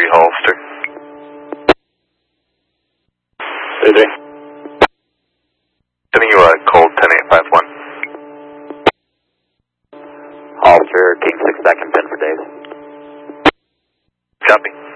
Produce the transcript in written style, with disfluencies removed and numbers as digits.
Hollister. Busy. Sending you a cold 10851. Hollister, King 6 second, pin for Dave. Copy.